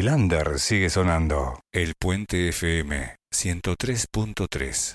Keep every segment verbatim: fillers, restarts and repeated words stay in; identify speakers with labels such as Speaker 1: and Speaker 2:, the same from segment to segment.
Speaker 1: El under sigue sonando. El Puente F M ciento tres punto tres.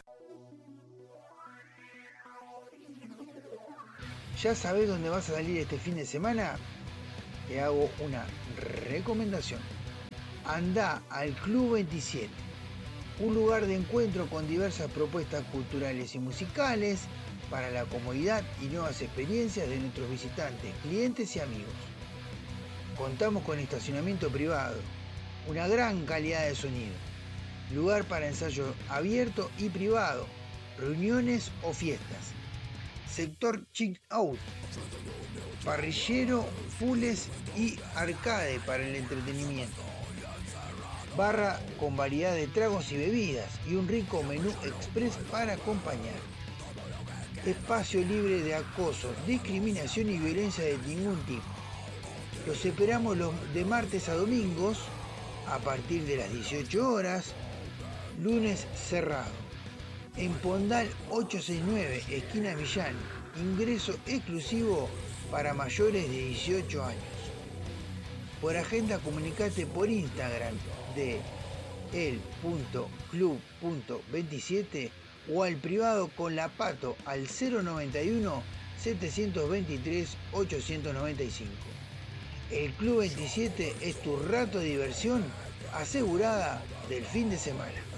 Speaker 2: ¿Ya sabés dónde vas a salir este fin de semana? Te hago una recomendación. Andá al Club veintisiete, un lugar de encuentro con diversas propuestas culturales y musicales para la comodidad y nuevas experiencias de nuestros visitantes, clientes y amigos. Contamos con estacionamiento privado, una gran calidad de sonido, lugar para ensayo abierto y privado, reuniones o fiestas, sector chill out, parrillero, pools y arcade para el entretenimiento, barra con variedad de tragos y bebidas y un rico menú express para acompañar. Espacio libre de acoso, discriminación y violencia de ningún tipo. Los esperamos los de martes a domingos a partir de las dieciocho horas, lunes cerrado. En Pondal ochocientos sesenta y nueve, esquina Millán, ingreso exclusivo para mayores de dieciocho años. Por agenda comunicate por Instagram de el punto club punto veintisiete o al privado con la Pato al cero noventa y uno, setecientos veintitrés, ochocientos noventa y cinco. El Club veintisiete es tu rato de diversión asegurada del fin de semana.